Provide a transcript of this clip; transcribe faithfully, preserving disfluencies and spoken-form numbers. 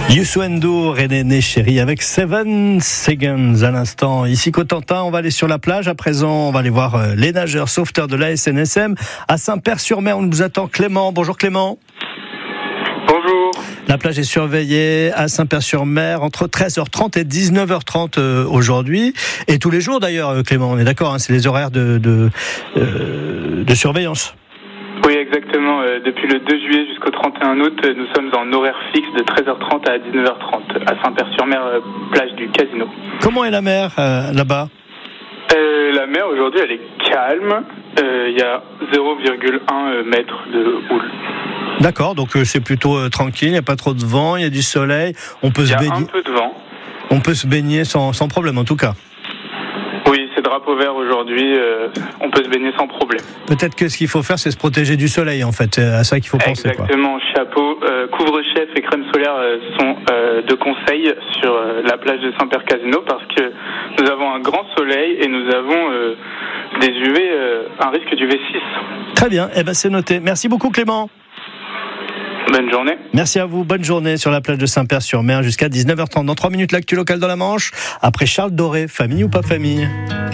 Youssou N'Dour, René Chéri avec Seven Seconds à l'instant. Ici Cotentin, on va aller sur la plage. À présent, on va aller voir les nageurs sauveteurs de l'A S N S M. À Saint-Père-sur-Mer, on nous attend Clément. Bonjour Clément. Bonjour. La plage est surveillée à Saint-Père-sur-Mer entre treize heures trente et dix-neuf heures trente aujourd'hui. Et tous les jours d'ailleurs, Clément, on est d'accord, hein, c'est les horaires de, de, euh, de surveillance. Oui, exactement. Euh, depuis le deux juillet jusqu'au trente et un août, euh, nous sommes en horaire fixe de treize heures trente à dix-neuf heures trente à Saint-Père-sur-Mer, euh, plage du Casino. Comment est la mer euh, là-bas ? euh, La mer aujourd'hui, elle est calme. Il euh, y a zéro virgule un mètre de houle. D'accord, donc euh, c'est plutôt euh, tranquille. Il n'y a pas trop de vent, il y a du soleil. On peut Il se y a baigner. un peu de vent. On peut se baigner sans, sans problème, en tout cas. Oui, c'est drapeau vert aujourd'hui, euh, on peut se baigner sans problème. Peut-être que ce qu'il faut faire, c'est se protéger du soleil, en fait. C'est à ça qu'il faut penser. Exactement, quoi. Chapeau, euh, couvre-chef et crème solaire euh, sont euh, de conseil sur euh, la plage de Saint-Père-Casino parce que nous avons un grand soleil et nous avons euh, des U V, euh, un risque d'U V six. Très bien, eh ben, c'est noté. Merci beaucoup Clément. Bonne journée. Merci à vous, bonne journée sur la plage de Saint-Père-sur-Mer jusqu'à dix-neuf heures trente. Dans trois minutes, l'actu local dans la Manche. Après Charles Doré, famille ou pas famille ?